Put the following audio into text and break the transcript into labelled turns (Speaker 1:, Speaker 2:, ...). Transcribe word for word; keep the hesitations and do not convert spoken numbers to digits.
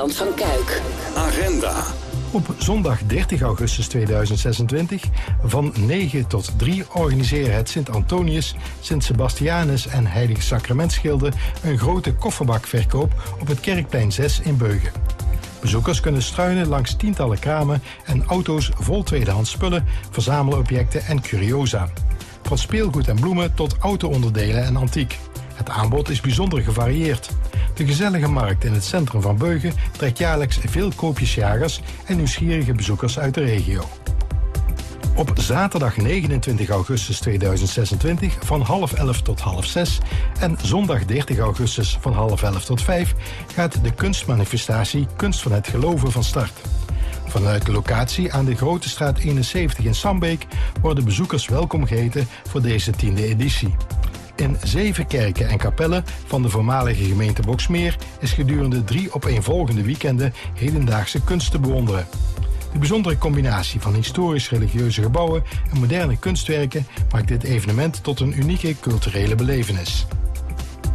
Speaker 1: Ferdinand van Kuik.
Speaker 2: Agenda.
Speaker 3: Op zondag dertig augustus tweeduizend zesentwintig van negen tot drie organiseren het Sint-Antonius, Sint-Sebastianus en Heilig Sacramentsgilde een grote kofferbakverkoop op het Kerkplein zes in Beugen. Bezoekers kunnen struinen langs tientallen kramen en auto's vol tweedehands spullen, verzamelobjecten en curiosa. Van speelgoed en bloemen tot auto-onderdelen en antiek. Het aanbod is bijzonder gevarieerd. De gezellige markt in het centrum van Beugen trekt jaarlijks veel koopjesjagers en nieuwsgierige bezoekers uit de regio. Op zaterdag negenentwintig augustus tweeduizend zesentwintig van half elf tot half zes en zondag dertig augustus van half elf tot vijf gaat de kunstmanifestatie Kunst van het Geloven van start. Vanuit de locatie aan de Grote Straat eenenzeventig in Sambeek worden bezoekers welkom geheten voor deze tiende editie. In zeven kerken en kapellen van de voormalige gemeente Boxmeer is gedurende drie opeenvolgende weekenden hedendaagse kunst te bewonderen. De bijzondere combinatie van historisch-religieuze gebouwen en moderne kunstwerken maakt dit evenement tot een unieke culturele belevenis.